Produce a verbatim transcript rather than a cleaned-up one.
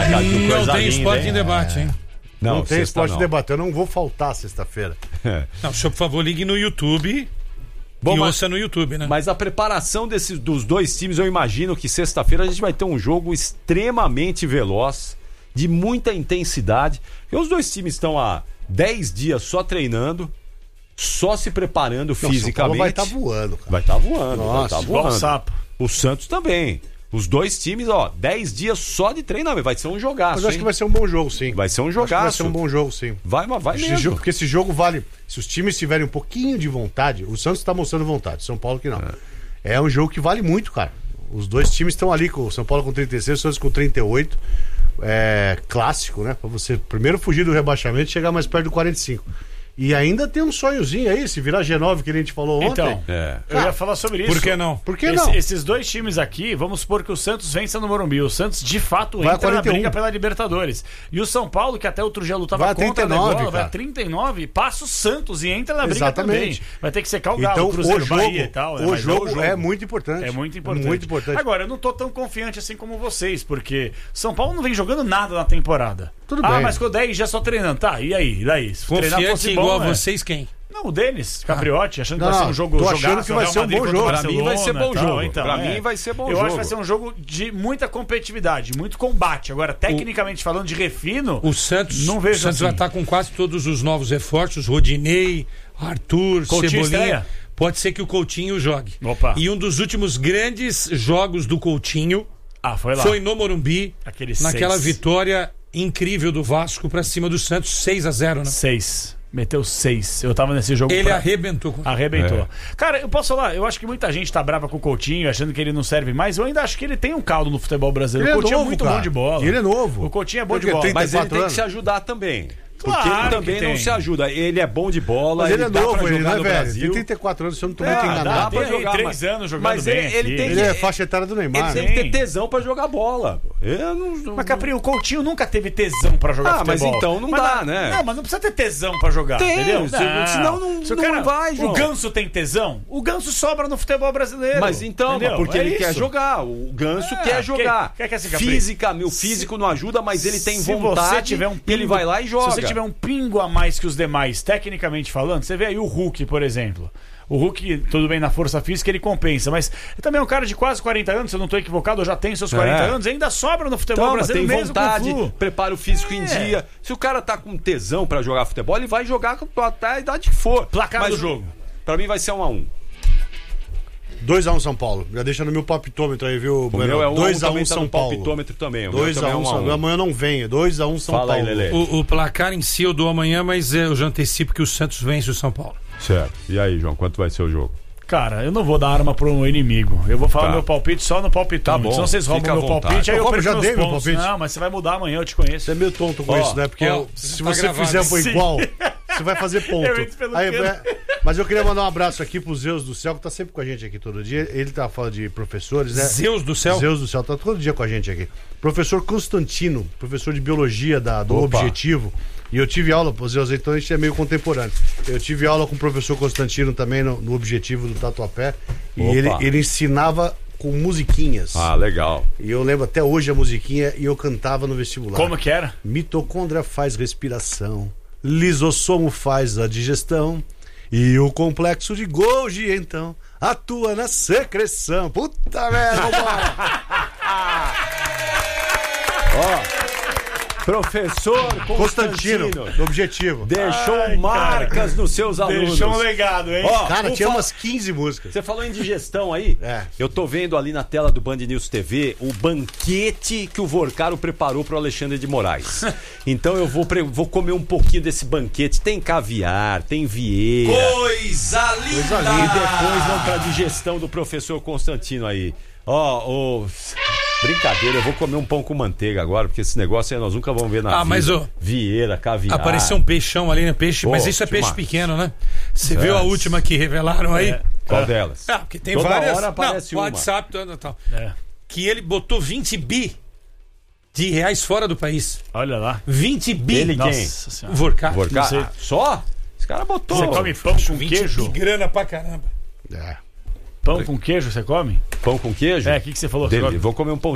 Cadu, Não coisa tem linda, esporte hein? em debate, hein? Não, Não, tem sexta esporte não. de debate. Eu não vou faltar sexta-feira. Não, o senhor, por favor, ligue no YouTube. Bom, e mas- ouça no YouTube, né? Mas a preparação desses, dos dois times, eu imagino que sexta-feira a gente vai ter um jogo extremamente veloz, de muita intensidade. E os dois times estão há dez dias só treinando, só se preparando Não, São Paulo fisicamente. vai estar voando, cara. Vai estar voando, Nossa, vai estar igual voando. um sapo. O Santos também. Os dois times, ó, dez dias só de treinamento. Vai ser um jogaço, Mas eu acho hein? que vai ser um bom jogo, sim. Vai ser um Acho que vai jogaço. ser um bom jogo, sim. Vai, mas vai Esse mesmo. jogo- porque esse jogo vale. Se os times tiverem um pouquinho de vontade, o Santos está mostrando vontade, São Paulo que não. É. é um jogo que vale muito, cara. Os dois times estão ali, com o São Paulo com trinta e seis, o Santos com trinta e oito. É clássico, né? Pra você primeiro fugir do rebaixamento e chegar mais perto do quarenta e cinco. E ainda tem um sonhozinho aí, se virar G nove que a gente falou ontem. Então, É. eu ia falar sobre isso. Por que não? Por que Esse- não? esses dois times aqui, vamos supor que o Santos vença no Morumbi. O Santos, de fato, Vai a entra na quarenta e um. briga pela Libertadores. E o São Paulo, que até outro dia lutava Vai a contra trinta e nove, a bola, vai a cara. trinta e nove, passa o Santos e entra na briga Exatamente. também. Vai ter que secar o Galo, Então, o Cruzeiro, o jogo, Bahia e tal. né? o, Mas jogo é muito importante. É muito importante. Muito importante. Agora, eu não tô tão confiante assim como vocês, porque São Paulo não vem jogando nada na temporada. Tudo ah, bem. mas ficou dez dias só treinando. Tá, e aí? E daí? Se treinar Confiante fosse igual bom, a né? vocês, quem? Não, o Denis, Capriotti, achando que Não, vai ser um jogo tô achando jogaço, que vai Real ser um Madrid bom contra o jogo. Pra mim vai ser Barcelona, bom tal, jogo. então, Pra é. mim vai ser bom Eu jogo. acho que vai ser um jogo de muita competitividade, muito combate. Agora, tecnicamente falando de refino, O Santos, não vejo o Santos assim. vai estar com quase todos os novos reforços. Rodinei, Arthur, Coutinho Cebolinha. estreia? Pode ser que o Coutinho jogue. Opa. E um dos últimos grandes jogos do Coutinho Ah, foi lá. foi no Morumbi, Aquele naquela seis. vitória incrível do Vasco pra cima do Santos, seis a zero, né? Seis. Meteu seis. Eu tava nesse jogo. Ele pra- arrebentou com Arrebentou. É. Cara, eu posso falar, eu acho que muita gente tá brava com o Coutinho, achando que ele não serve mais. Eu ainda acho que ele tem um caldo no futebol brasileiro. Ele o é Coutinho novo, é muito cara. bom de bola. E ele é novo. O Coutinho é bom Porque de bola. tem- Mas ele trinta e quatro tem que anos. se ajudar também. Porque Claro ele também que não tem. se ajuda. Ele é bom de bola. Mas ele é dá novo, pra ele jogar não é no velho. Brasil. Tem trinta e quatro anos, se eu não tô É, muito dá, enganado. dá pra Tem aí jogar, três mas- anos jogando mas ele, bem ele aqui. tem Ele que, é faixa etária do Neymar. ele né? tem que ter Sim. tesão pra jogar bola. Eu não, não- Mas, Capri, o Coutinho nunca teve tesão pra jogar Ah, mas futebol. então não Mas dá, não- né? Não, mas não precisa ter tesão pra jogar, Tem, entendeu? se- senão não- Se o não cara- vai, João. O Ganso tem tesão? O Ganso sobra no futebol brasileiro. Mas então, entendeu? porque É ele quer isso. jogar. O Ganso É, quer jogar. quer- quer que assim, Capri? Física, meu físico não ajuda, mas ele tem Se vontade. você tiver um ele vai lá e joga. Se você tiver um pingo a mais que os demais, tecnicamente falando, você vê aí o Hulk, por exemplo. O Hulk, tudo bem, na força física ele compensa, mas ele também é um cara de quase quarenta anos, se eu não estou equivocado, eu já tenho seus quarenta É. anos, e ainda sobra no futebol Então, mas tem brasileiro mesmo vontade, com o flu. prepara o físico em É. dia. Se o cara tá com tesão pra jogar futebol, ele vai jogar com- até a idade que for. Placar Mas do jogo. Pra mim vai ser um a um. dois a um São Paulo. Já deixa no meu palpitômetro aí, viu, O meu é um dois a um também tá São no Paulo. palpitômetro também. O meu dois também a é um um a São um. Paulo. Amanhã não venho. dois a um São Fala aí, Paulo. Lelê. O, o placar em si eu dou amanhã, mas é, eu já antecipo que o Santos vence o São Paulo. Certo. E aí, João, quanto vai ser o jogo? Cara, eu não vou dar arma pro inimigo. Eu vou falar Tá. meu palpite só no palpitômetro. Tá bom, Senão vocês roubam fica à meu vontade. palpite, aí Eu eu, roubo, perco já meus dei meu pontos. palpite. Não, mas você vai mudar amanhã, eu te conheço. Você é meio tonto com Ó, isso, né? Porque ó, eu- se tá você gravado. fizer por Sim. igual, você vai fazer ponto. Eu entro pelo Aí, quê? é, mas eu queria mandar um abraço aqui pro Zeus do Céu, que tá sempre com a gente aqui todo dia. Ele tá falando de professores, né? Zeus do céu. Zeus do Céu, tá todo dia com a gente aqui. Professor Constantino, professor de biologia da, do Opa. Objetivo. E eu tive aula, pô, Zeus, então a gente é meio contemporâneo. Eu tive aula com o professor Constantino também no, no Objetivo do Tatuapé. E Opa. ele, ele ensinava com musiquinhas. Ah, legal. E eu lembro até hoje a musiquinha e eu cantava no vestibular. Como que era? Mitocôndria faz respiração, lisossomo faz a digestão e o complexo de Golgi, então, atua na secreção. Puta merda, vambora! Ó, professor Constantino, Constantino, do Objetivo. deixou Ai, marcas cara. nos seus alunos. Deixou um legado, hein? Ó, Cara, por tinha fa- umas quinze músicas. Você falou em digestão aí? É. Eu tô vendo ali na tela do Band News T V o banquete que o Vorcaro preparou pro Alexandre de Moraes. Então eu vou, pre- vou comer um pouquinho desse banquete. Tem caviar, tem vieira. Coisa linda! E depois vamos pra digestão do professor Constantino aí. Ó, ô. Brincadeira, eu vou comer um pão com manteiga agora, porque esse negócio aí nós nunca vamos ver na Ah, vida. mas, ô, Vieira, caviar. Apareceu um peixão ali, né? Peixe, Pô, mas isso é demais. peixe pequeno, né? Você É. viu a última que revelaram aí? É. Qual delas? Ah, porque tem Toda várias. hora aparece não, uma. WhatsApp, tal, tal. É. Que ele botou vinte bi de reais fora do país. Olha lá. vinte bi. Ele quem? Nossa O senhora. Vorcar. Vorcar? não sei. Ah, só? Esse cara botou. Você come pão com vinte queijo? bi grana pra caramba. É. Pão com queijo você come? Pão com queijo? É, o que, que você falou? Você Dele, come? vou comer um pão,